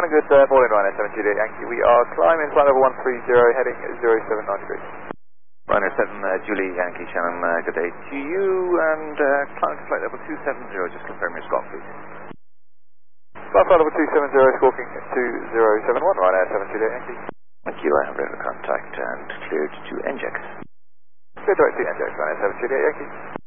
morning, Ryanair 7 Juliet Yankee. We are climbing flight level 130, heading 079 degrees. Ryanair 7 Juliet Yankee, Shannon, good day to you, and climbing to flight level 270, just confirm your squawk, please. Flight level 270, squawking 2071, Ryanair 7 Juliet Yankee. Thank you, I have radar contact and cleared to NJAX. Clear direct to NJAX, Ryanair 7 Juliet Yankee.